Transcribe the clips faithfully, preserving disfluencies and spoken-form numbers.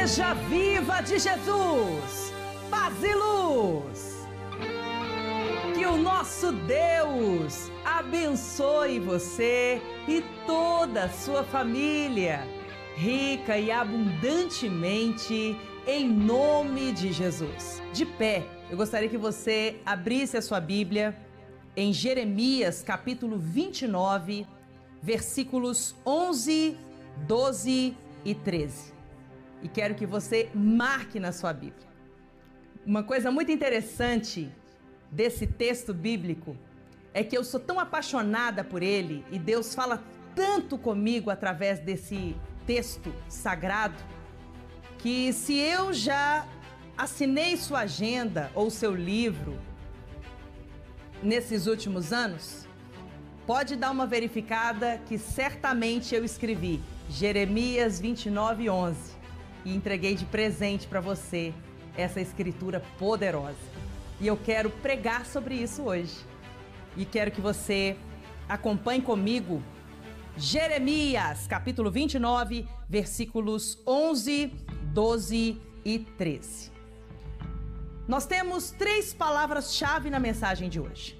Igreja Viva de Jesus, paz e luz. Que o nosso Deus abençoe você e toda a sua família, rica e abundantemente, em nome de Jesus. De pé, eu gostaria que você abrisse a sua Bíblia em Jeremias capítulo vinte e nove, versículos onze, doze e treze. E quero que você marque na sua Bíblia. Uma coisa muito interessante desse texto bíblico é que eu sou tão apaixonada por ele e Deus fala tanto comigo através desse texto sagrado, que se eu já assinei sua agenda ou seu livro nesses últimos anos, pode dar uma verificada que certamente eu escrevi Jeremias vinte e nove, onze e entreguei de presente para você essa escritura poderosa. E eu quero pregar sobre isso hoje. E quero que você acompanhe comigo Jeremias, capítulo vinte e nove, versículos onze, doze e treze. Nós temos três palavras-chave na mensagem de hoje.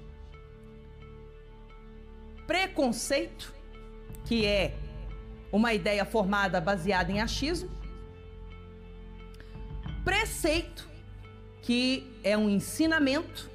Preconceito, que é uma ideia formada baseada em achismo. Preceito, que é um ensinamento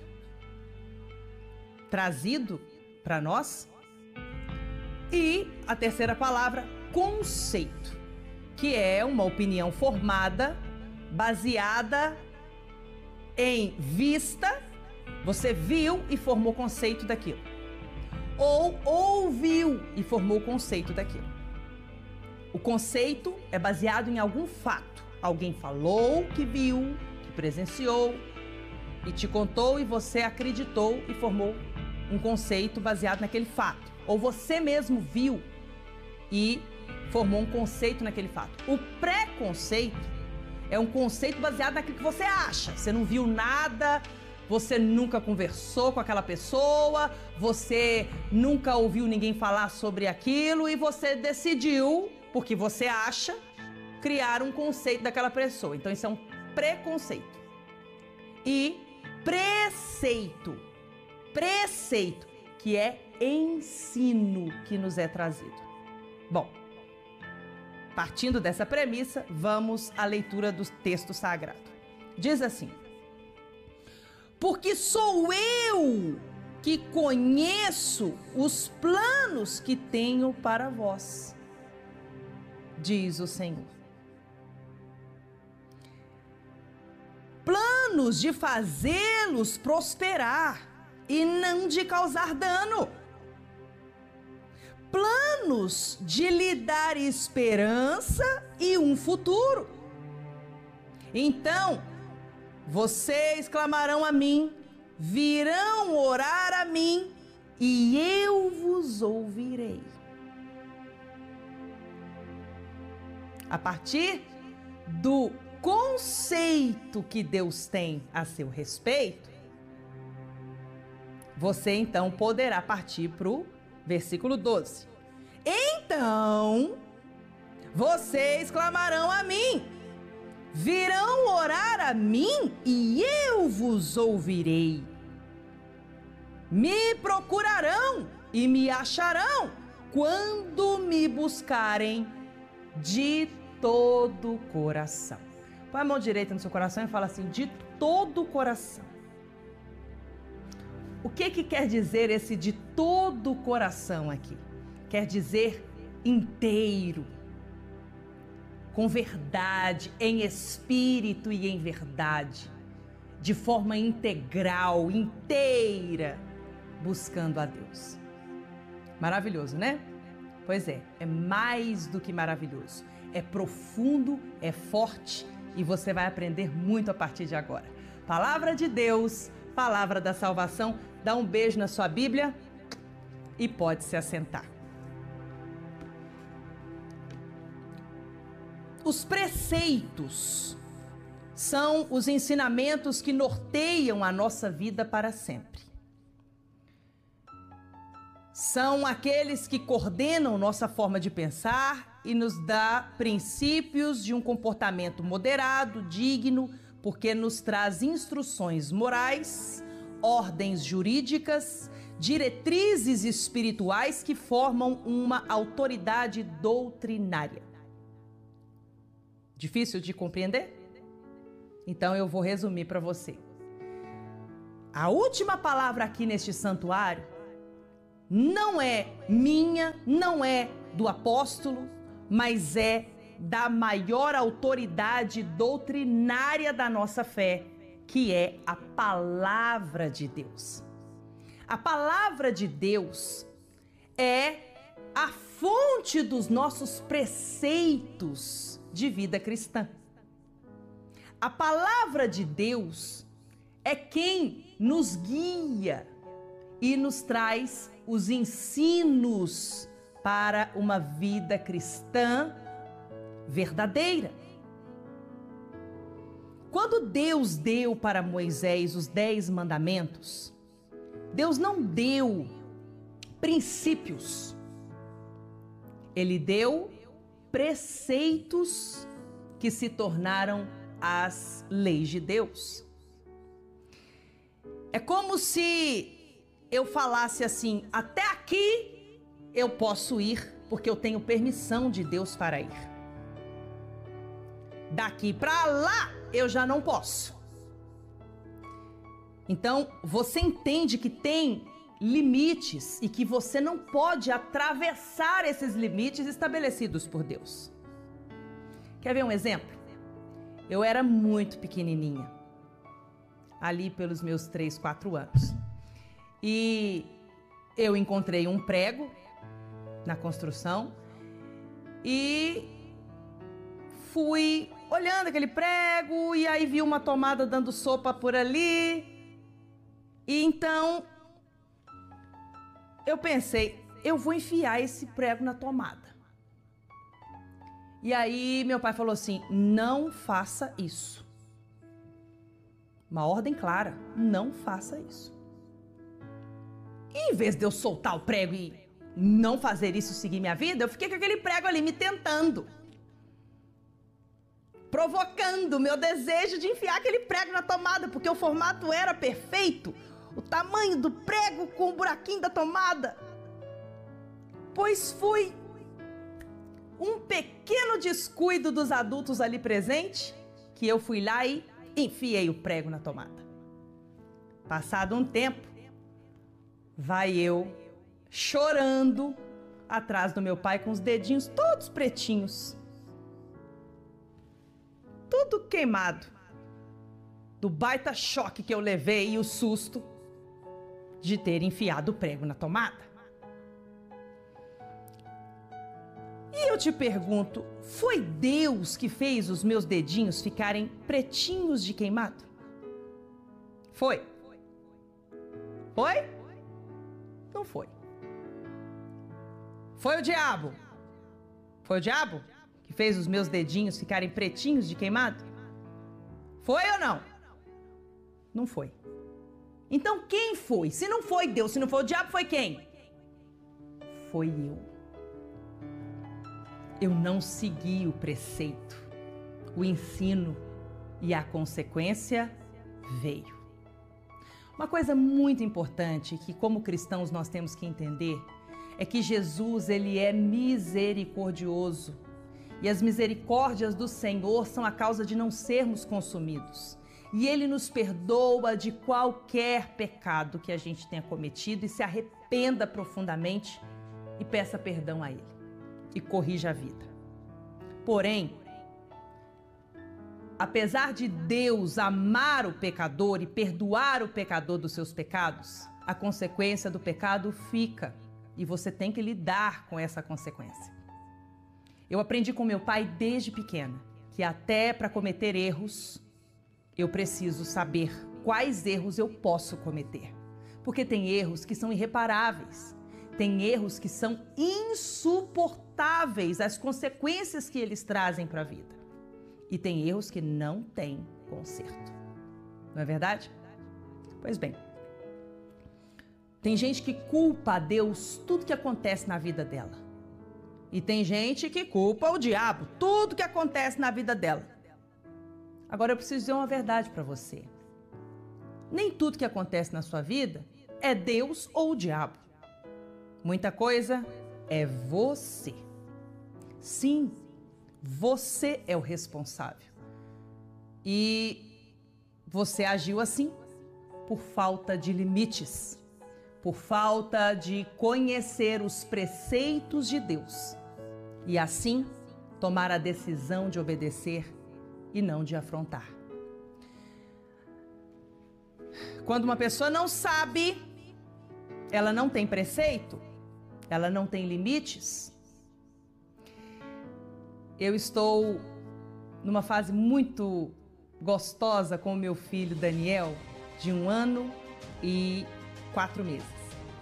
trazido para nós. E a terceira palavra, conceito, que é uma opinião formada, baseada em vista, você viu e formou conceito daquilo. Ou ouviu e formou conceito daquilo. O conceito é baseado em algum fato. Alguém falou que viu, que presenciou e te contou e você acreditou e formou um conceito baseado naquele fato. Ou você mesmo viu e formou um conceito naquele fato. O preconceito é um conceito baseado naquilo que você acha. Você não viu nada, você nunca conversou com aquela pessoa, você nunca ouviu ninguém falar sobre aquilo e você decidiu, porque você acha, criar um conceito daquela pessoa. Então isso é um preconceito. E preceito. Preceito, que é ensino que nos é trazido. Bom, partindo dessa premissa, vamos à leitura do texto sagrado. Diz assim: porque sou eu que conheço os planos que tenho para vós, diz o Senhor. Planos de fazê-los prosperar e não de causar dano. Planos de lhe dar esperança e um futuro. Então, vocês clamarão a mim, virão orar a mim, e eu vos ouvirei. A partir do conceito que Deus tem a seu respeito, você então poderá partir para o versículo doze. Então, vocês clamarão a mim, virão orar a mim e eu vos ouvirei. Me procurarão e me acharão quando me buscarem de todo o coração. Põe a mão direita no seu coração e fala assim: de todo o coração. O que que quer dizer esse de todo o coração aqui? Quer dizer inteiro, com verdade, em espírito e em verdade, de forma integral, inteira, buscando a Deus. Maravilhoso, né? Pois é, é mais do que maravilhoso. É profundo, é forte e você vai aprender muito a partir de agora. Palavra de Deus, palavra da salvação. Dá um beijo na sua Bíblia e pode se assentar. Os preceitos são os ensinamentos que norteiam a nossa vida para sempre. São aqueles que coordenam nossa forma de pensar e nos dá princípios de um comportamento moderado, digno, porque nos traz instruções morais, ordens jurídicas, diretrizes espirituais que formam uma autoridade doutrinária. Difícil de compreender? Então eu vou resumir para você. A última palavra aqui neste santuário não é minha, não é do apóstolo, mas é da maior autoridade doutrinária da nossa fé, que é a palavra de Deus. A palavra de Deus é a fonte dos nossos preceitos de vida cristã. A palavra de Deus é quem nos guia e nos traz os ensinos para uma vida cristã verdadeira. Quando Deus deu para Moisés os dez mandamentos, Deus não deu princípios, Ele deu preceitos que se tornaram as leis de Deus. É como se eu falasse assim: até aqui eu posso ir, porque eu tenho permissão de Deus para ir. Daqui para lá eu já não posso. Então você entende que tem limites e que você não pode atravessar esses limites estabelecidos por Deus. Quer ver um exemplo? Eu era muito pequenininha, ali pelos meus três, quatro anos. E eu encontrei um prego na construção e fui olhando aquele prego e aí vi uma tomada dando sopa por ali. E então eu pensei, eu vou enfiar esse prego na tomada. E aí meu pai falou assim: não faça isso. Uma ordem clara, não faça isso. E em vez de eu soltar o prego e não fazer isso, seguir minha vida, eu fiquei com aquele prego ali me tentando, provocando o meu desejo de enfiar aquele prego na tomada, porque o formato era perfeito, o tamanho do prego com o buraquinho da tomada. Pois foi um pequeno descuido dos adultos ali presentes que eu fui lá e enfiei o prego na tomada. Passado um tempo, vai eu chorando atrás do meu pai com os dedinhos todos pretinhos, tudo queimado, do baita choque que eu levei e o susto de ter enfiado o prego na tomada. E eu te pergunto, foi Deus que fez os meus dedinhos ficarem pretinhos de queimado? Foi? Foi? Não foi. Foi o diabo? Foi o diabo que fez os meus dedinhos ficarem pretinhos de queimado? Foi ou não? Não foi. Então quem foi? Se não foi Deus, se não foi o diabo, foi quem? Foi eu. Eu não segui o preceito, o ensino, e a consequência veio. Uma coisa muito importante que como cristãos nós temos que entender é que Jesus, ele é misericordioso, e as misericórdias do Senhor são a causa de não sermos consumidos. E ele nos perdoa de qualquer pecado que a gente tenha cometido e se arrependa profundamente e peça perdão a ele e corrija a vida. Porém, apesar de Deus amar o pecador e perdoar o pecador dos seus pecados, a consequência do pecado fica e você tem que lidar com essa consequência. Eu aprendi com meu pai desde pequena que até para cometer erros, eu preciso saber quais erros eu posso cometer. Porque tem erros que são irreparáveis, tem erros que são insuportáveis, as consequências que eles trazem para a vida. E tem erros que não têm conserto. Não é verdade? Pois bem, tem gente que culpa a Deus tudo que acontece na vida dela. E tem gente que culpa o diabo, tudo que acontece na vida dela. Agora eu preciso dizer uma verdade para você. Nem tudo que acontece na sua vida é Deus ou o diabo. Muita coisa é você. Sim, você é o responsável. E você agiu assim por falta de limites, por falta de conhecer os preceitos de Deus. E assim, tomar a decisão de obedecer e não de afrontar. Quando uma pessoa não sabe, ela não tem preceito, ela não tem limites. Eu estou numa fase muito gostosa com o meu filho Daniel, de um ano e quatro meses.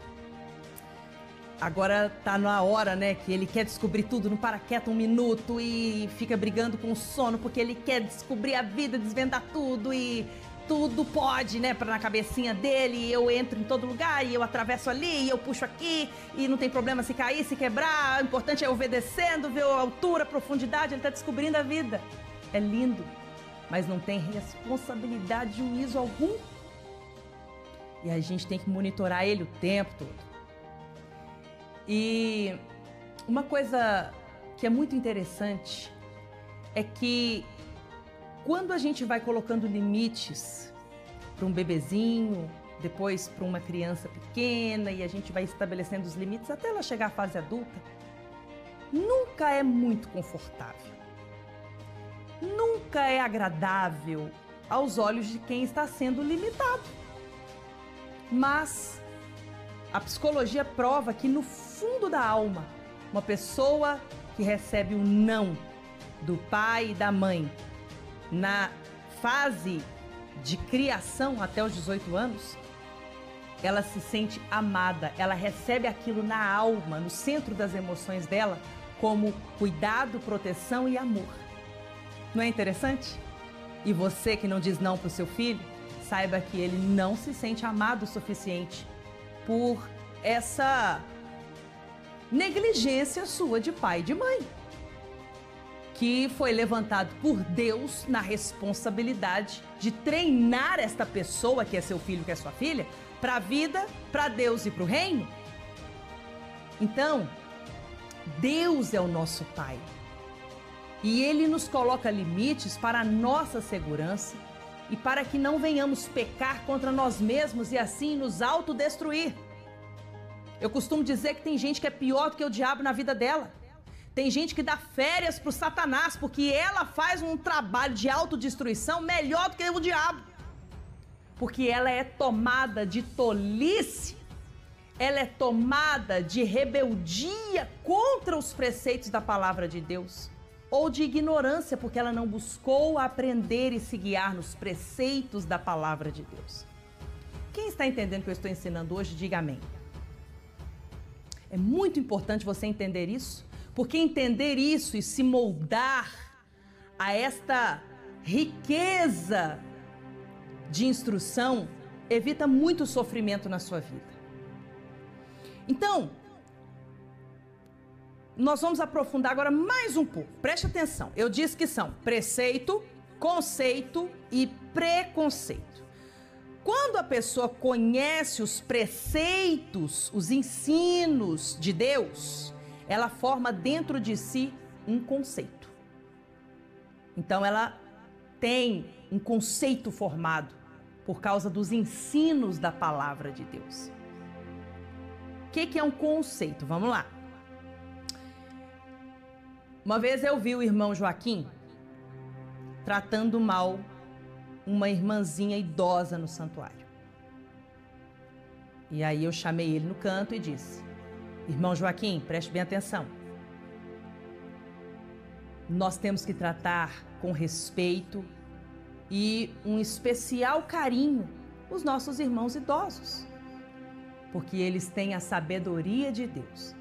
Agora tá na hora, né, que ele quer descobrir tudo, não para quieto um minuto e fica brigando com o sono porque ele quer descobrir a vida, desvendar tudo e tudo pode, né, para na cabecinha dele. E eu entro em todo lugar e eu atravesso ali e eu puxo aqui e não tem problema se cair, se quebrar. O importante é obedecendo, ver a altura, a profundidade. Ele tá descobrindo a vida. É lindo, mas não tem responsabilidade, juízo algum. E a gente tem que monitorar ele o tempo todo. E uma coisa que é muito interessante é que quando a gente vai colocando limites para um bebezinho, depois para uma criança pequena, e a gente vai estabelecendo os limites até ela chegar à fase adulta, nunca é muito confortável. Nunca é agradável aos olhos de quem está sendo limitado. Mas a psicologia prova que no fundo da alma, uma pessoa que recebe o não do pai e da mãe na fase de criação até os dezoito anos, ela se sente amada, ela recebe aquilo na alma, no centro das emoções dela, como cuidado, proteção e amor. Não é interessante? E você que não diz não para o seu filho, saiba que ele não se sente amado o suficiente por essa negligência sua de pai e de mãe, que foi levantado por Deus na responsabilidade de treinar esta pessoa, que é seu filho, que é sua filha, para a vida, para Deus e para o reino. Então, Deus é o nosso Pai. E Ele nos coloca limites para a nossa segurança e para que não venhamos pecar contra nós mesmos e assim nos autodestruir. Eu costumo dizer que tem gente que é pior do que o diabo na vida dela. Tem gente que dá férias para o Satanás porque ela faz um trabalho de autodestruição melhor do que o diabo. Porque ela é tomada de tolice, ela é tomada de rebeldia contra os preceitos da palavra de Deus. Ou de ignorância, porque ela não buscou aprender e se guiar nos preceitos da palavra de Deus. Quem está entendendo o que eu estou ensinando hoje, diga amém. É muito importante você entender isso, porque entender isso e se moldar a esta riqueza de instrução evita muito sofrimento na sua vida. Então, nós vamos aprofundar agora mais um pouco. Preste atenção. Eu disse que são preceito, conceito e preconceito. Quando a pessoa conhece os preceitos, os ensinos de Deus, ela forma dentro de si um conceito. Então ela tem um conceito formado por causa dos ensinos da palavra de Deus. O que que é um conceito? Vamos lá. Uma vez eu vi o irmão Joaquim tratando mal uma irmãzinha idosa no santuário. E aí eu chamei ele no canto e disse: irmão Joaquim, preste bem atenção. Nós temos que tratar com respeito e um especial carinho os nossos irmãos idosos, porque eles têm a sabedoria de Deus.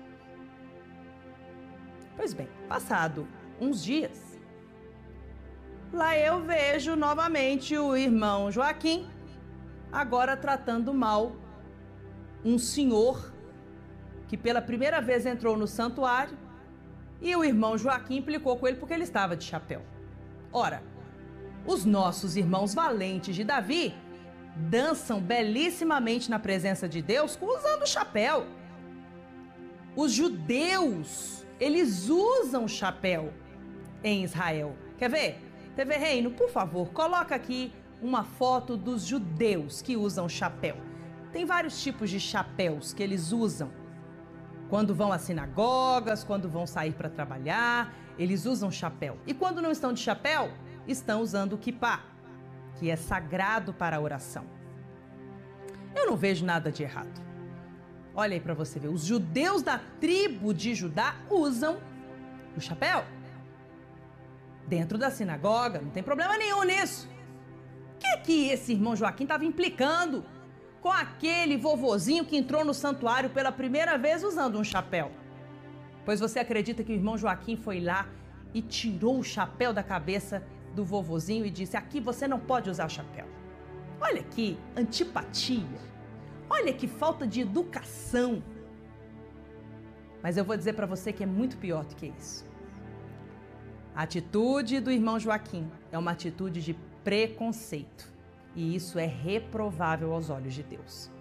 Pois bem, passado uns dias, lá eu vejo novamente o irmão Joaquim, agora tratando mal um senhor que pela primeira vez entrou no santuário E o irmão Joaquim implicou com ele porque ele estava de chapéu. Ora, os nossos irmãos valentes de Davi dançam belíssimamente na presença de Deus usando o chapéu. Os judeus, eles usam chapéu em Israel. Quer ver? T V Reino, por favor, coloca aqui uma foto dos judeus que usam chapéu. Tem vários tipos de chapéus que eles usam. Quando vão às sinagogas, quando vão sair para trabalhar, eles usam chapéu. E quando não estão de chapéu, estão usando o kippá, que é sagrado para a oração. Eu não vejo nada de errado. Olha aí para você ver, os judeus da tribo de Judá usam o chapéu. Dentro da sinagoga, não tem problema nenhum nisso. O que que esse irmão Joaquim estava implicando com aquele vovozinho que entrou no santuário pela primeira vez usando um chapéu? Pois você acredita que o irmão Joaquim foi lá e tirou o chapéu da cabeça do vovozinho e disse: aqui você não pode usar o chapéu. Olha que antipatia. Olha que falta de educação. Mas eu vou dizer para você que é muito pior do que isso. A atitude do irmão Joaquim é uma atitude de preconceito. E isso é reprovável aos olhos de Deus.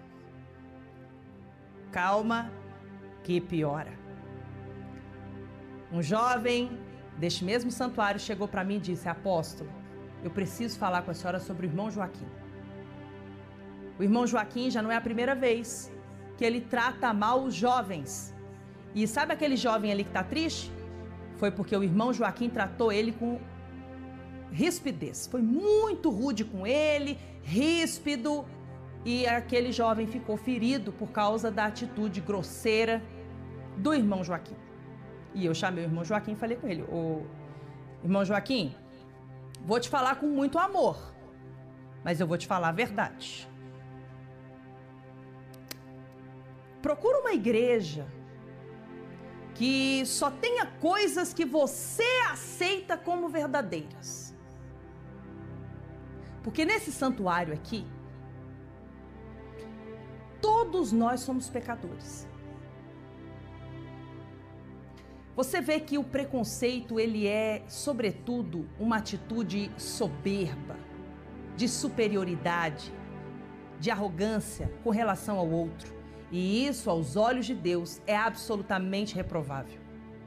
Calma, que piora. Um jovem deste mesmo santuário chegou para mim e disse: apóstolo, eu preciso falar com a senhora sobre o irmão Joaquim. O irmão Joaquim já não é a primeira vez que ele trata mal os jovens. E sabe aquele jovem ali que está triste? Foi porque o irmão Joaquim tratou ele com rispidez. Foi muito rude com ele, ríspido. E aquele jovem ficou ferido por causa da atitude grosseira do irmão Joaquim. E eu chamei o irmão Joaquim e falei com ele: ô, irmão Joaquim, vou te falar com muito amor, mas eu vou te falar a verdade. Procura uma igreja que só tenha coisas que você aceita como verdadeiras. Porque nesse santuário aqui, todos nós somos pecadores. Você vê que o preconceito, ele é, sobretudo, uma atitude soberba, de superioridade, de arrogância com relação ao outro. E isso, aos olhos de Deus, é absolutamente reprovável.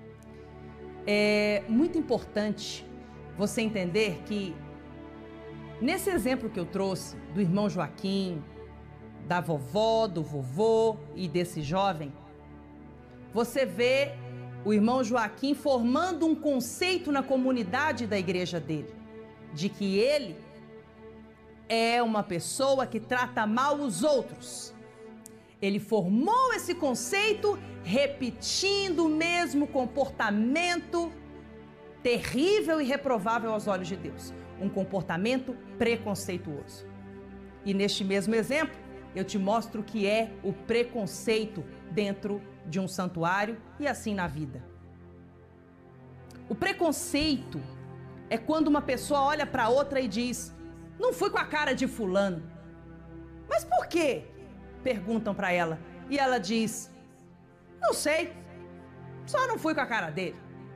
É muito importante você entender que, nesse exemplo que eu trouxe, do irmão Joaquim, da vovó, do vovô e desse jovem, você vê o irmão Joaquim formando um conceito na comunidade da igreja dele, de que ele é uma pessoa que trata mal os outros. Ele formou esse conceito repetindo o mesmo comportamento terrível e reprovável aos olhos de Deus. Um comportamento preconceituoso. E neste mesmo exemplo, eu te mostro o que é o preconceito dentro de um santuário e assim na vida. O preconceito é quando uma pessoa olha para outra e diz: não fui com a cara de fulano. Mas por quê? Perguntam para ela. E ela diz: não sei, só não fui com a cara dele.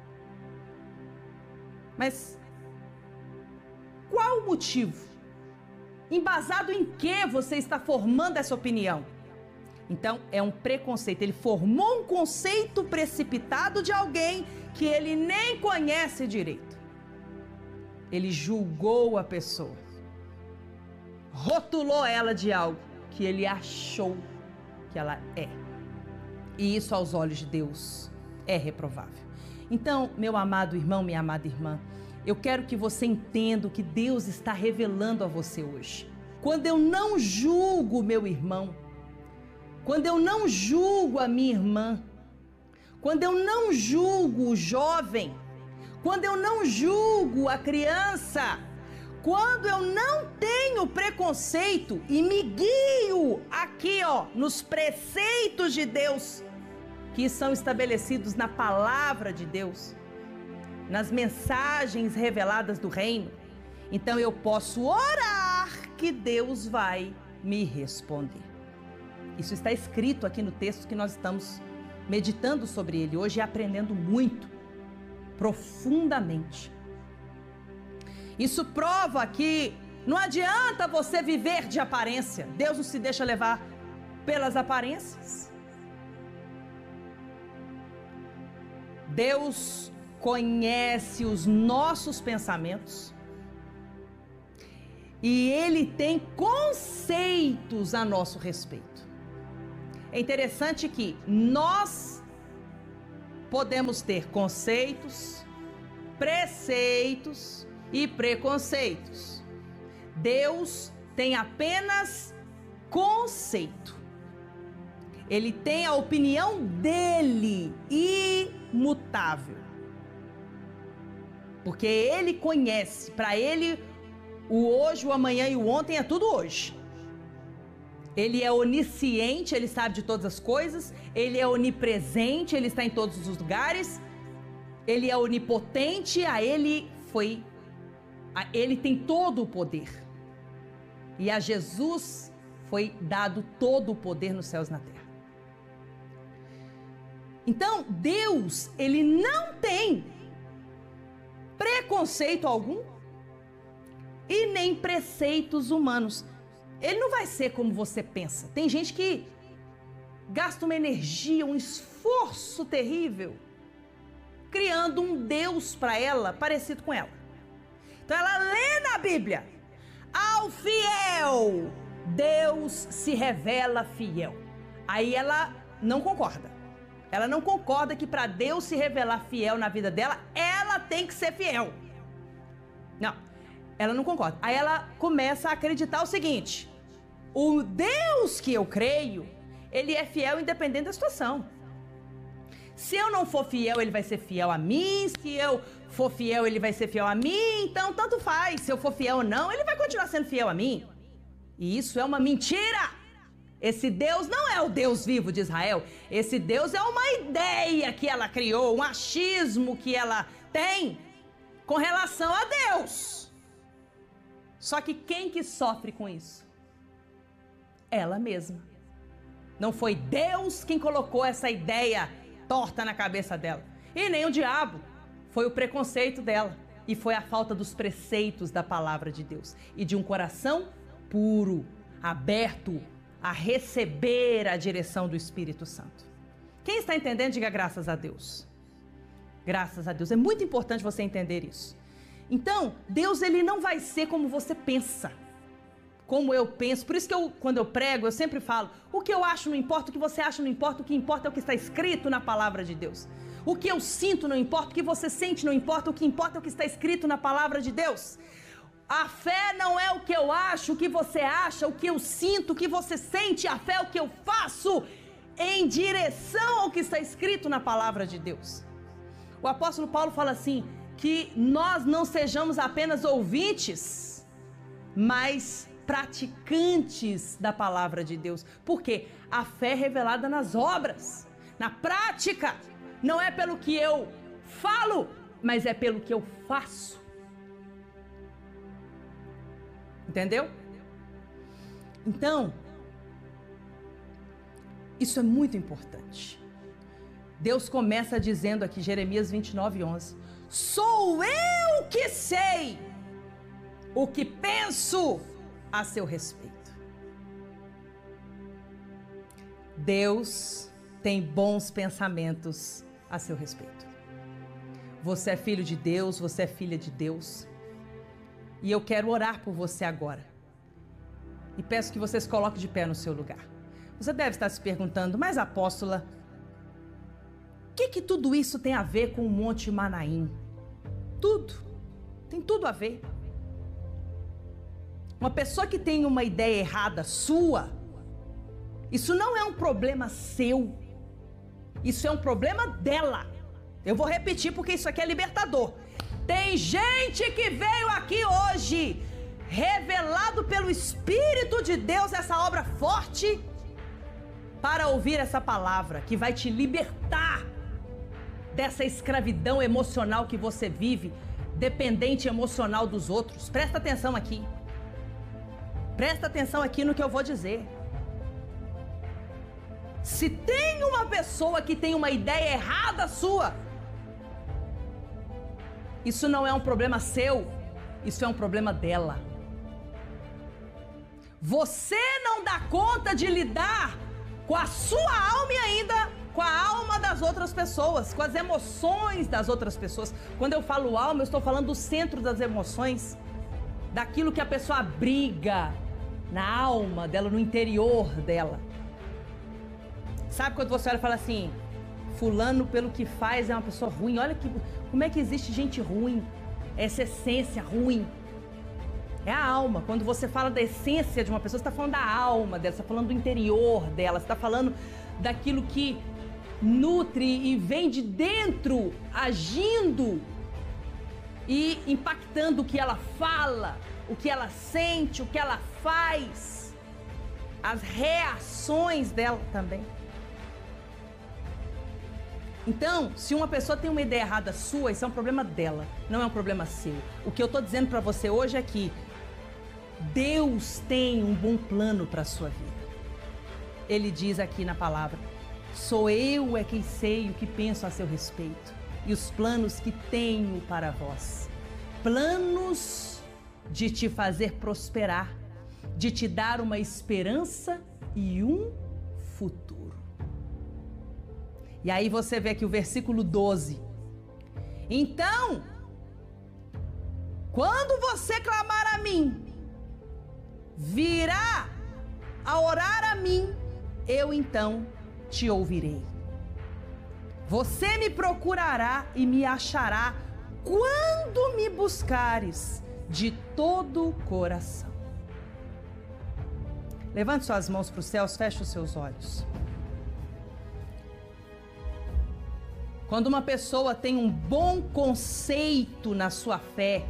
Mas qual o motivo? Embasado em que você está formando essa opinião? Então, é um preconceito. Ele formou um conceito precipitado de alguém que ele nem conhece direito. Ele julgou a pessoa, rotulou ela de algo que ele achou que ela é. E isso, aos olhos de Deus, é reprovável. Então, meu amado irmão, minha amada irmã, eu quero que você entenda o que Deus está revelando a você hoje. Quando eu não julgo meu irmão, quando eu não julgo a minha irmã, quando eu não julgo o jovem, quando eu não julgo a criança, quando eu não tenho preconceito e me guio aqui, ó, nos preceitos de Deus, que são estabelecidos na palavra de Deus, nas mensagens reveladas do reino, então eu posso orar que Deus vai me responder. Isso está escrito aqui no texto que nós estamos meditando sobre ele hoje e aprendendo muito. profundamente. Isso prova que não adianta você viver de aparência. Deus não se deixa levar pelas aparências. Deus conhece os nossos pensamentos e Ele tem conceitos a nosso respeito. É interessante que nós podemos ter conceitos, preceitos e preconceitos. Deus tem apenas conceito. Ele tem a opinião dele, imutável. Porque ele conhece, para ele, o hoje, o amanhã e o ontem é tudo hoje. Ele é onisciente, ele sabe de todas as coisas, ele é onipresente, ele está em todos os lugares, ele é onipotente, a ele foi, a ele tem todo o poder. E a Jesus foi dado todo o poder nos céus e na terra. Então, Deus, ele não tem preconceito algum e nem preceitos humanos. Ele não vai ser como você pensa. Tem gente que gasta uma energia, um esforço terrível, criando um Deus para ela, parecido com ela. Então ela lê na Bíblia: ao fiel, Deus se revela fiel. Aí ela não concorda. Ela não concorda que para Deus se revelar fiel na vida dela, ela tem que ser fiel. Não, ela não concorda. Aí ela começa a acreditar o seguinte: o Deus que eu creio, ele é fiel independente da situação. Se eu não for fiel, ele vai ser fiel a mim. Se eu for fiel, ele vai ser fiel a mim. Então, tanto faz. Se eu for fiel ou não, ele vai continuar sendo fiel a mim. E isso é uma mentira. Esse Deus não é o Deus vivo de Israel. Esse Deus é uma ideia que ela criou, um achismo que ela tem com relação a Deus. Só que quem que sofre com isso? Ela mesma. Não foi Deus quem colocou essa ideia torta na cabeça dela. E nem o diabo. Foi o preconceito dela. E foi a falta dos preceitos da palavra de Deus. E de um coração puro, aberto a receber a direção do Espírito Santo. Quem está entendendo, diga graças a Deus. Graças a Deus. É muito importante você entender isso. Então, Deus, ele não vai ser como você pensa. Como eu penso. Por isso que eu, quando eu prego, eu sempre falo: o que eu acho não importa, o que você acha não importa, o que importa é o que está escrito na palavra de Deus. O que eu sinto não importa, o que você sente não importa, o que importa é o que está escrito na palavra de Deus. A fé não é o que eu acho, o que você acha, o que eu sinto, o que você sente. A fé é o que eu faço em direção ao que está escrito na palavra de Deus. O apóstolo Paulo fala assim, que nós não sejamos apenas ouvintes, mas praticantes da palavra de Deus. Por quê? A fé é revelada nas obras, na prática. Não é pelo que eu falo, mas é pelo que eu faço. Entendeu? Então, isso é muito importante. Deus começa dizendo aqui, Jeremias vinte e nove, onze: sou eu que sei o que penso a seu respeito. Deus tem bons pensamentos a seu respeito. Você é filho de Deus, você é filha de Deus. E eu quero orar por você agora. E peço que vocês coloquem de pé no seu lugar. Você deve estar se perguntando: mas apóstola, o que que tudo isso tem a ver com o Monte Manaim? Tudo. Tem tudo a ver. Uma pessoa que tem uma ideia errada sua, isso não é um problema seu. Isso é um problema dela. Eu vou repetir porque isso aqui é libertador. Tem gente que veio aqui hoje, revelado pelo Espírito de Deus, essa obra forte, para ouvir essa palavra que vai te libertar dessa escravidão emocional que você vive, dependente emocional dos outros. Presta atenção aqui. Presta atenção aqui no que eu vou dizer. Se tem uma pessoa que tem uma ideia errada sua, Isso não é um problema seu, isso é um problema dela. Você não dá conta de lidar com a sua alma e ainda com a alma das outras pessoas, com as emoções das outras pessoas. Quando eu falo alma, eu estou falando do centro das emoções, daquilo que a pessoa abriga na alma dela, no interior dela. Sabe quando você olha e fala assim, fulano pelo que faz é uma pessoa ruim, olha que, como é que existe gente ruim, essa essência ruim. É a alma. Quando você fala da essência de uma pessoa, você está falando da alma dela, você está falando do interior dela, você está falando daquilo que nutre e vem de dentro, agindo e impactando o que ela fala, o que ela sente, o que ela faz, as reações dela também. Então, se uma pessoa tem uma ideia errada sua, isso é um problema dela, não é um problema seu. O que eu estou dizendo para você hoje é que Deus tem um bom plano para a sua vida. Ele diz aqui na palavra, sou eu é quem sei o que penso a seu respeito e os planos que tenho para vós. Planos de te fazer prosperar, de te dar uma esperança e um futuro. E aí você vê aqui o versículo doze. Então, quando você clamar a mim, virá a orar a mim, eu então te ouvirei. Você me procurará e me achará quando me buscares de todo o coração. Levante suas mãos para os céus, feche os seus olhos. Quando uma pessoa tem um bom conceito na sua fé,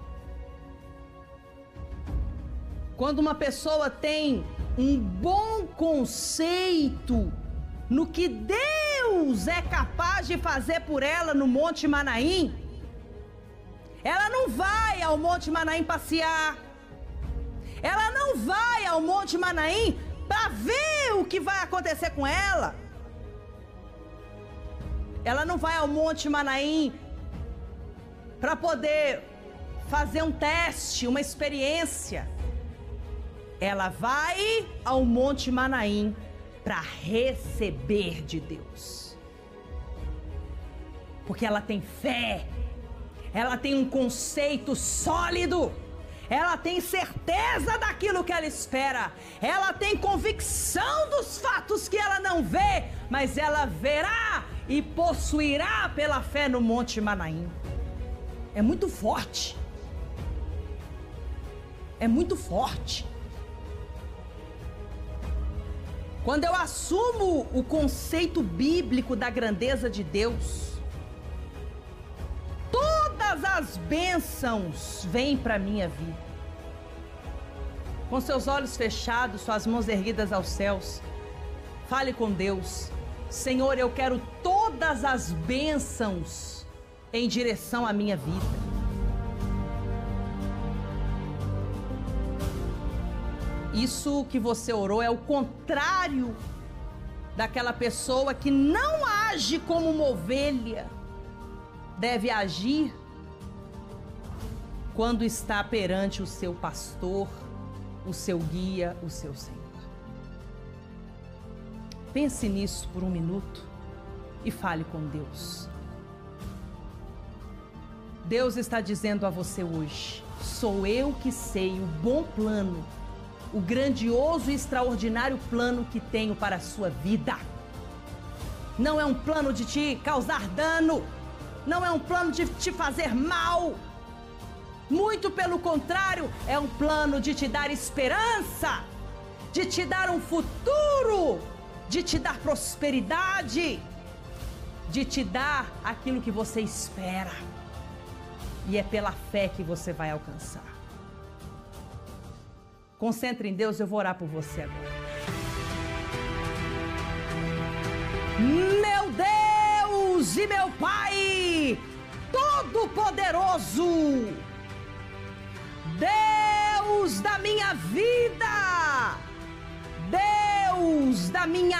quando uma pessoa tem um bom conceito no que Deus é capaz de fazer por ela no Monte Manaim, ela não vai ao Monte Manaim passear, ela não vai ao Monte Manaim para ver o que vai acontecer com ela. Ela não vai ao Monte Manaim para poder fazer um teste, uma experiência. Ela vai ao Monte Manaim para receber de Deus. Porque ela tem fé, ela tem um conceito sólido, ela tem certeza daquilo que ela espera, ela tem convicção dos fatos que ela não vê, mas ela verá e possuirá pela fé no Monte Manaim. É muito forte. É muito forte. Quando eu assumo o conceito bíblico da grandeza de Deus, todas as bênçãos vêm para a minha vida. Com seus olhos fechados, suas mãos erguidas aos céus, fale com Deus. Senhor, eu quero todas as bênçãos em direção à minha vida. Isso que você orou é o contrário daquela pessoa que não age como uma ovelha deve agir quando está perante o seu pastor, o seu guia, o seu Senhor. Pense nisso por um minuto e fale com Deus. Deus está dizendo a você hoje, sou eu que sei o bom plano, o grandioso e extraordinário plano que tenho para a sua vida. Não é um plano de te causar dano, não é um plano de te fazer mal. Muito pelo contrário, é um plano de te dar esperança, de te dar um futuro, de te dar prosperidade, de te dar aquilo que você espera. E é pela fé que você vai alcançar. Concentre em Deus, eu vou orar por você agora. Meu Deus e meu Pai Todo-Poderoso, Deus da minha vida, Deus da minha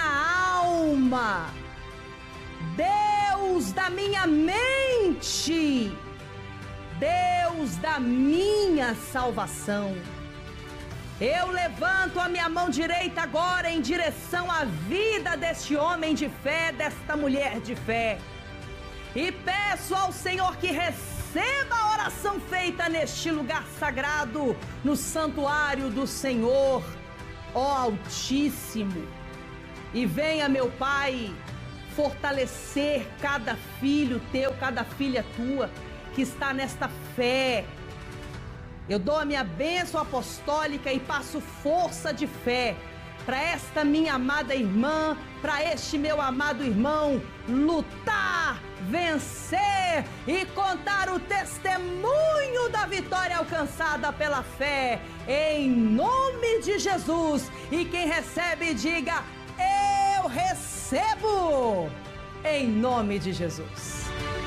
alma, Deus da minha mente, Deus da minha salvação. Eu levanto a minha mão direita agora em direção à vida deste homem de fé, desta mulher de fé. E peço ao Senhor que receba a oração feita neste lugar sagrado, no santuário do Senhor, ó Altíssimo. E venha, meu Pai, fortalecer cada filho teu, cada filha tua que está nesta fé. Eu dou a minha bênção apostólica e passo força de fé para esta minha amada irmã, para este meu amado irmão, lutar, vencer e contar o testemunho da vitória alcançada pela fé, em nome de Jesus. E quem recebe, diga: eu recebo, em nome de Jesus.